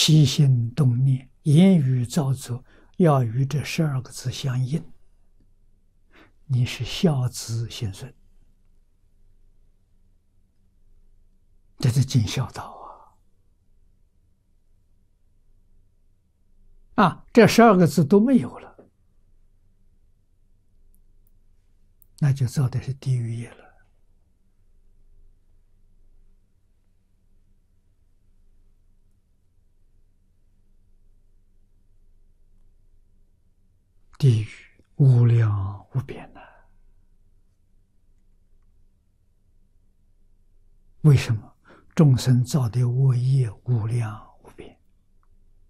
起心动念、言语造作，要与这12个字相应，你是孝子贤孙，这是尽孝道这12个字都没有了，那就造的是地狱业了。地狱无量无边呐！为什么众生造的恶业无量